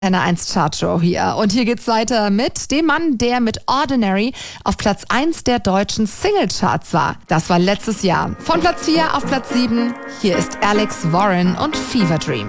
Eine 1 Chartshow hier. Und hier geht's weiter mit dem Mann, der mit Ordinary auf Platz 1 der deutschen Singlecharts war. Das war letztes Jahr. Von Platz 4 auf Platz 7. Hier ist Alex Warren und Fever Dream.